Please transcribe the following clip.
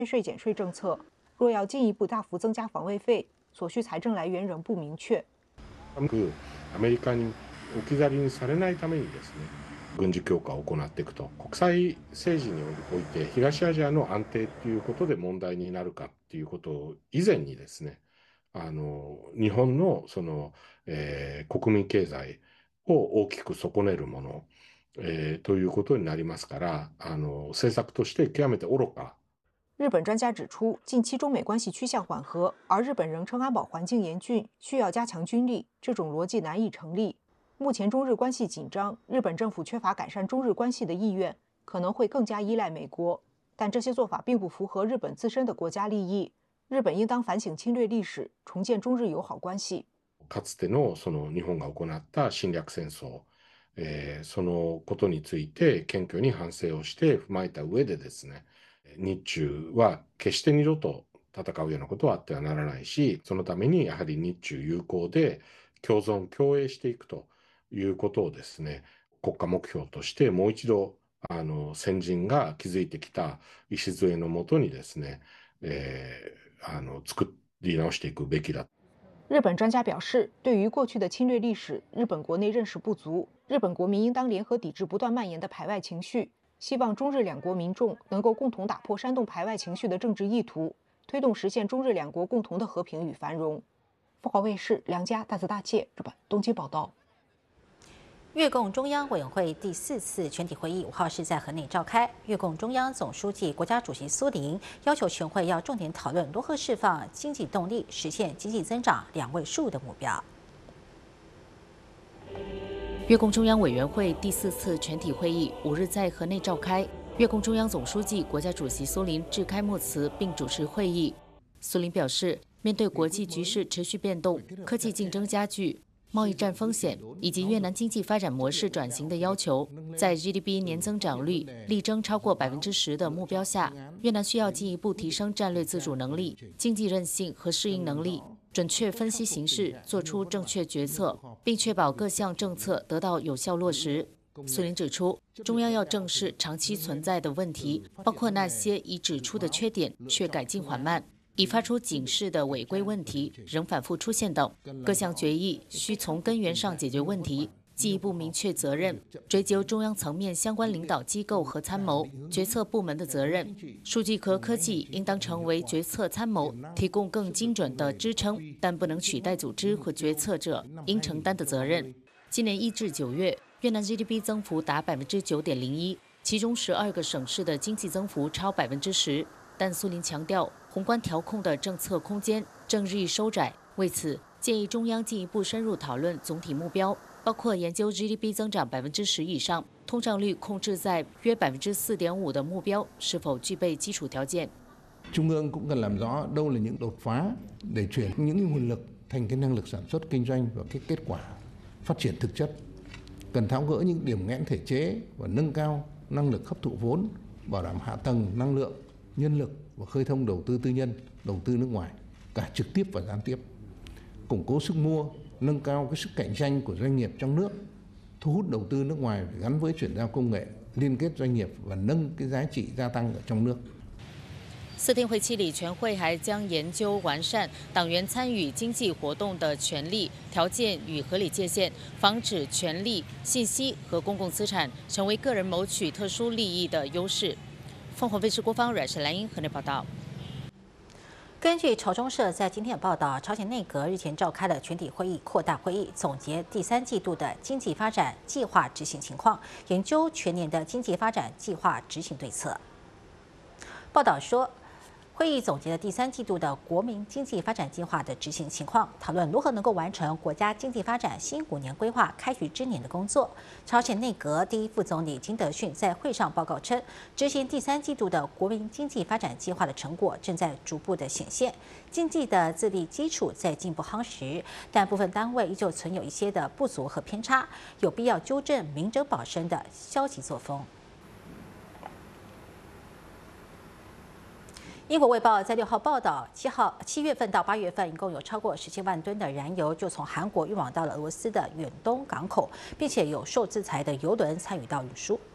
税减税政策，若要进一步大幅增加防卫费，所需财政来源仍不明确。 アメリカに置き去りにされないためにですね、軍事強化を行っていくと、国際政治において東アジアの安定ということで問題になるかっていうこと以前にですね、日本の国民経済を大きく損ねるもの、ということになりますから、政策として極めて愚か。 日本专家指出，近期中美关系趋向缓和，而日本仍称安保环境严峻，需要加强军力，这种逻辑难以成立。目前中日关系紧张，日本政府缺乏改善中日关系的意愿，可能会更加依赖美国。但这些做法并不符合日本自身的国家利益。日本应当反省侵略历史，重建中日友好关系。 かつての日本が行った侵略戦争、そのことについて謙虚に反省をして踏まえた上でですね、日中は決して二度と戦うようなことはあってはならないし、そのためにやはり日中友好で共存共栄していくということをですね、国家目標としてもう一度先人が築いてきた礎のもとにですね、作り直していくべきだ。 日本专家表示，对于过去的侵略历史，日本国内认识不足，日本国民应当联合抵制不断蔓延的排外情绪。希望中日两国民众能够共同打破煽动排外情绪的政治意图，推动实现中日两国共同的和平与繁荣。凤凰卫视梁家大泽大介日本东京报道。 越共中央委员会第4次全体会议5号是在河内召开。越共中央总书记、国家主席苏林要求全会要重点讨论如何释放经济动力，实现经济增长2位数的目标。 越共中央委员会第4次全体会议5日在河内召开，越共中央总书记、国家主席苏林致开幕词并主持会议。苏林表示，面对国际局势持续变动、科技竞争加剧、贸易战风险以及越南经济发展模式转型的要求，在 GDP 年增长率力争超过10%的目标下，越南需要进一步提升战略自主能力、经济韧性和适应能力。准确分析形势，做出正确决策，并确保各项政策得到有效落实。苏林指出，中央要正视长期存在的问题，包括那些已指出的缺点却改进缓慢、已发出警示的违规问题仍反复出现等。各项决议需从根源上解决问题，进一步明确责任，追究中央层面相关领导机构和参谋、决策部门的责任。数据和科技应当成为决策参谋提供更精准的支撑，但不能取代组织和决策者应承担的责任。今年1至9月，越南 GDP 增幅达9.01%，其中12个省市的经济增幅超10%。但苏林强调，宏观调控的政策空间正日益收窄，为此建议中央进一步深入讨论总体目标。包括研究 GDP 增长10%以上，通胀率控制在约4.5%的目标是否具备基础条件。 Trung ương cũng cần làm rõ đâu là những đột phá để chuyển những nguồn lực thành cái năng lực sản xuất kinh doanh và cái kết quả phát triển thực chất. Cần tháo gỡ những điểm nghẽn thể chế và nâng cao năng lực hấp thụ vốn, bảo đảm hạ tầng năng lượng, nhân lực và khơi thông đầu tư tư nhân, đầu tư nước ngoài, cả trực tiếp và gián tiếp. Củng cố sức mua, nâng cao cái sức cạnh tranh của doanh nghiệp trong nước, thu hút đầu tư nước ngoài gắn với chuyển giao công nghệ, liên kết doanh nghiệp và nâng cái giá trị gia tăng ở trong nước. 4天会期里，全会还将研究完善党员参与经济活动的权利、条件与合理界限，防止权利、信息和公共资产成为个人谋取特殊利益的优势。凤凰卫视国防阮氏兰英河内报道。 根据朝中社在今天的报道，朝鲜内阁日前召开了全体会议扩大会议，总结第3季度的经济发展计划执行情况，研究全年的经济发展计划执行对策。报道说，会议总结了第3季度的国民经济发展计划的执行情况，讨论如何能够完成国家经济发展新5年规划开局之年的工作。朝鲜内阁第一副总理金德训在会上报告称，执行第3季度的国民经济发展计划的成果正在逐步的显现，经济的自立基础在进步夯实，但部分单位依旧存有一些的不足和偏差，有必要纠正明哲保身的消极作风。英国卫报在6号报道，7月份到8月份，一共有超过17万吨的燃油就从韩国运往到了俄罗斯的远东港口，并且有受制裁的油轮参与到运输。